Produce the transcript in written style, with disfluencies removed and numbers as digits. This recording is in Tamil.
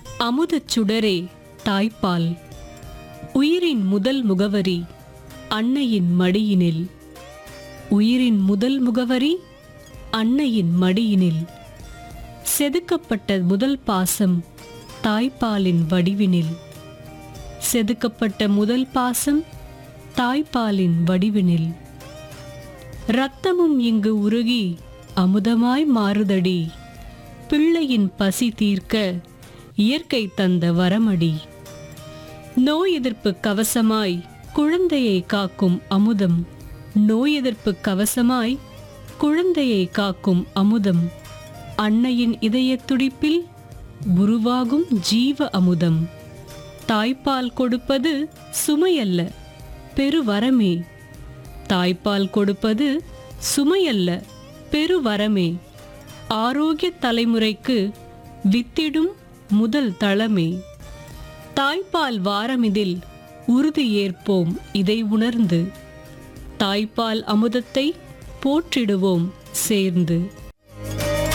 அமுதச் சுடரே தாய்ப்பால், உயிரின் முதல் முகவரி அன்னையின் மடியினில். உயிரின் முதல் முகவரி அன்னையின் மடியினில். செதுக்கப்பட்ட முதல் பாசம் தாய்ப்பாலின் வடிவினில். செதுக்கப்பட்ட முதல் பாசம் தாய்ப்பாலின் வடிவினில். இரத்தமும் இங்கு உருகி அமுதமாய் மாறுதடி, பிள்ளையின் பசி தீர்க்க இயற்கை தந்த வரமடி. நோய் எதிர்ப்பு கவசமாய் குழந்தையை காக்கும் அமுதம். நோய் எதிர்ப்பு கவசமாய் குழந்தையை காக்கும் அமுதம். அன்னையின் இதய துடிப்பில் உருவாகும் ஜீவ அமுதம். தாய்ப்பால் கொடுப்பது சுமையல்ல, பெருவரமே. தாய்ப்பால் கொடுப்பது சுமையல்ல, பெருவரமே. ஆரோக்கிய தலைமுறைக்கு வித்திடும் முதல் தளமே. தாய்ப்பால் வாரமிதில் உறுதி ஏற்போம் இதை உணர்ந்து. தாய்ப்பால் அமுதத்தை போற்றிடுவோம் சேர்ந்து.